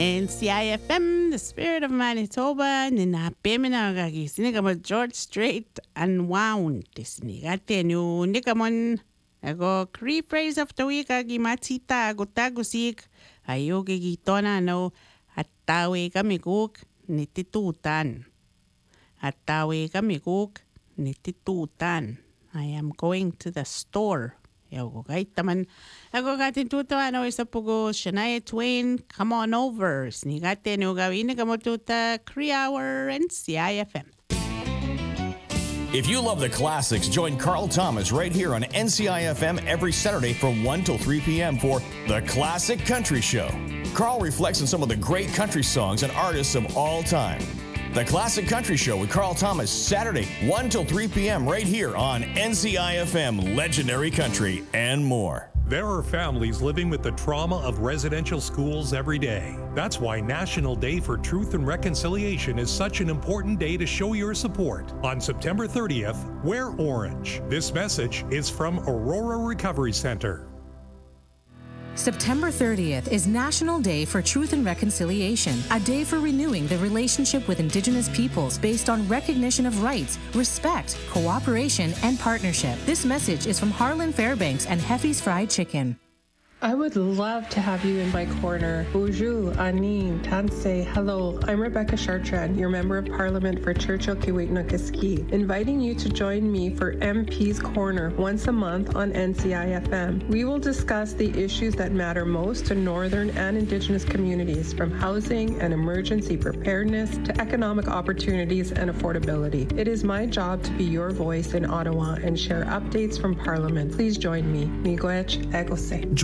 NCIFM, the spirit of Manitoba, ninapemina gagi sinigamon George Strait Unwound. Sinigate nu nikamon ago Cree phrase of the week agi matita agutagusik ayogi gitona no atawe kamikuk nititutan. Atawe kamikuk nititutan. I am going to the store. Yago kahit taman ako gatin tuto ano isa pugo Shania Twain, come on over. Snigate no gawin ka mo tuta Cree Hour and CIFM. If you love the classics, join Carl Thomas right here on NCIFM every Saturday from 1 till 3 p.m. for The Classic Country Show. Carl reflects on some of the great country songs and artists of all time. The Classic Country Show with Carl Thomas, Saturday, 1 till 3 p.m. right here on NCIFM, Legendary Country, and more. There are families living with the trauma of residential schools every day. That's why National Day for Truth and Reconciliation is such an important day to show your support. On September 30th, wear orange. This message is from Aurora Recovery Center. September 30th is National Day for Truth and Reconciliation, a day for renewing the relationship with Indigenous peoples based on recognition of rights, respect, cooperation, and partnership. This message is from Harlan Fairbanks and Heffy's Fried Chicken. I would love to have you in my corner. Bonjour, Anine, Tansei, hello. I'm Rebecca Chartrand, your Member of Parliament for Churchill Kiwiknakiski, inviting you to join me for MP's Corner once a month on NCIFM. We will discuss the issues that matter most to Northern and Indigenous communities, from housing and emergency preparedness to economic opportunities and affordability. It is my job to be your voice in Ottawa and share updates from Parliament. Please join me. Miigwech Egose.